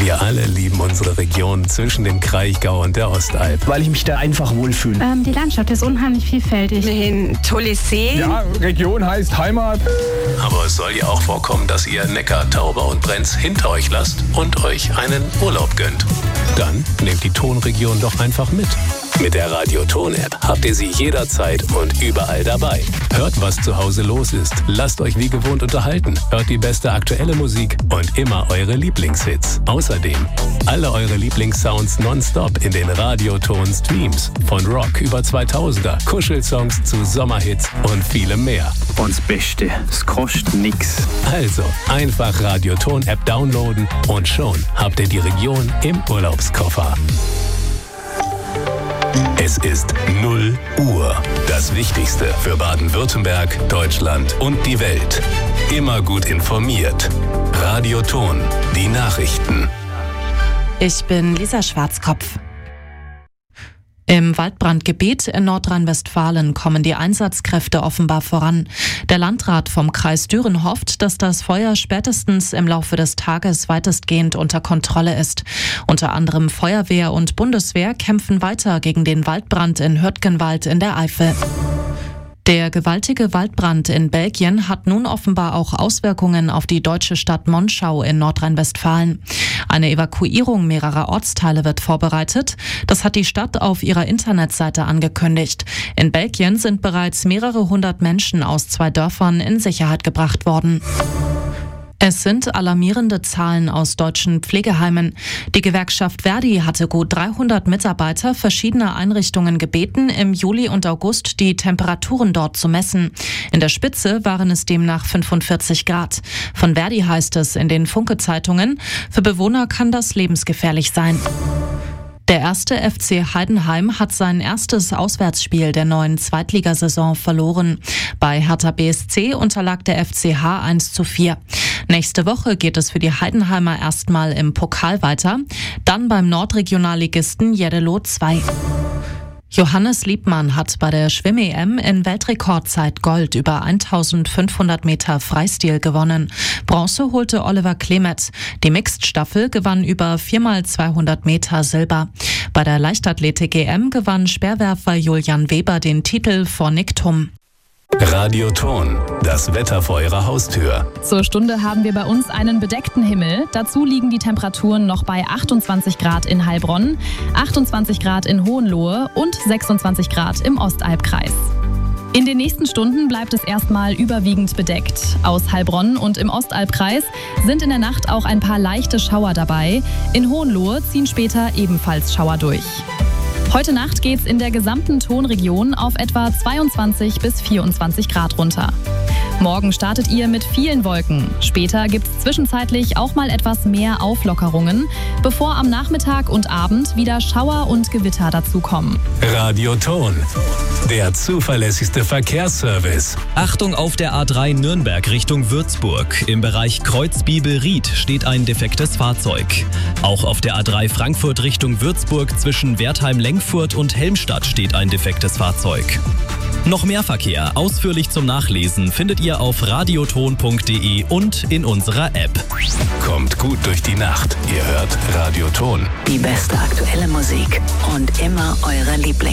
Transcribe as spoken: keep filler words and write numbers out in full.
Wir alle lieben unsere Region zwischen dem Kraichgau und der Ostalb. Weil ich mich da einfach wohlfühle. Ähm, die Landschaft ist unheimlich vielfältig. Ein tolles See. Ja, Region heißt Heimat. Aber es soll ja auch vorkommen, dass ihr Neckar, Tauber und Brenz hinter euch lasst und euch einen Urlaub gönnt. Dann nehmt die Tonregion doch einfach mit. Mit der Radio-Ton-App habt ihr sie jederzeit und überall dabei. Hört, was zu Hause los ist. Lasst euch wie gewohnt unterhalten. Hört die beste aktuelle Musik und immer eure Lieblingshits. Außerdem alle eure Lieblingssounds nonstop in den Radio-Ton-Streams. Von Rock über zweitausender, Kuschelsongs zu Sommerhits und vielem mehr. Und das Beste, es kostet nix. Also einfach Radio-Ton-App downloaden und schon habt ihr die Region im Urlaubskoffer. Es ist null Uhr. Das Wichtigste für Baden-Württemberg, Deutschland und die Welt. Immer gut informiert. Radio Ton, die Nachrichten. Ich bin Lisa Schwarzkopf. Im Waldbrandgebiet in Nordrhein-Westfalen kommen die Einsatzkräfte offenbar voran. Der Landrat vom Kreis Düren hofft, dass das Feuer spätestens im Laufe des Tages weitestgehend unter Kontrolle ist. Unter anderem Feuerwehr und Bundeswehr kämpfen weiter gegen den Waldbrand in Hürtgenwald in der Eifel. Der gewaltige Waldbrand in Belgien hat nun offenbar auch Auswirkungen auf die deutsche Stadt Monschau in Nordrhein-Westfalen. Eine Evakuierung mehrerer Ortsteile wird vorbereitet. Das hat die Stadt auf ihrer Internetseite angekündigt. In Belgien sind bereits mehrere hundert Menschen aus zwei Dörfern in Sicherheit gebracht worden. Es sind alarmierende Zahlen aus deutschen Pflegeheimen. Die Gewerkschaft Verdi hatte gut dreihundert Mitarbeiter verschiedener Einrichtungen gebeten, im Juli und August die Temperaturen dort zu messen. In der Spitze waren es demnach fünfundvierzig Grad. Von Verdi heißt es in den Funke-Zeitungen, für Bewohner kann das lebensgefährlich sein. Der erste F C Heidenheim hat sein erstes Auswärtsspiel der neuen Zweitligasaison verloren. Bei Hertha B S C unterlag der F C H eins zu vier. Nächste Woche geht es für die Heidenheimer erstmal im Pokal weiter, dann beim Nordregionalligisten Jeddelo zwei. Johannes Liebmann hat bei der Schwimm-E M in Weltrekordzeit Gold über eintausendfünfhundert Meter Freistil gewonnen. Bronze holte Oliver Klemet. Die Mixed-Staffel gewann über vier mal zweihundert Meter Silber. Bei der Leichtathletik-E M gewann Speerwerfer Julian Weber den Titel vor Nick Thum. Radio Ton, das Wetter vor Ihrer Haustür. Zur Stunde haben wir bei uns einen bedeckten Himmel. Dazu liegen die Temperaturen noch bei achtundzwanzig Grad in Heilbronn, achtundzwanzig Grad in Hohenlohe und sechsundzwanzig Grad im Ostalbkreis. In den nächsten Stunden bleibt es erstmal überwiegend bedeckt. Aus Heilbronn und im Ostalbkreis sind in der Nacht auch ein paar leichte Schauer dabei. In Hohenlohe ziehen später ebenfalls Schauer durch. Heute Nacht geht's in der gesamten Tonregion auf etwa zweiundzwanzig bis vierundzwanzig Grad runter. Morgen startet ihr mit vielen Wolken. Später gibt's zwischenzeitlich auch mal etwas mehr Auflockerungen, bevor am Nachmittag und Abend wieder Schauer und Gewitter dazukommen. Radio Ton, der zuverlässigste Verkehrsservice. Achtung auf der A drei Nürnberg Richtung Würzburg. Im Bereich Kreuzbiebel-Ried steht ein defektes Fahrzeug. Auch auf der A drei Frankfurt Richtung Würzburg zwischen Wertheim-Lengfurt und Helmstadt steht ein defektes Fahrzeug. Noch mehr Verkehr, ausführlich zum Nachlesen, findet ihr auf radioton punkt de und in unserer App. Kommt gut durch die Nacht. Ihr hört Radio Ton. Die beste aktuelle Musik und immer eure Lieblings.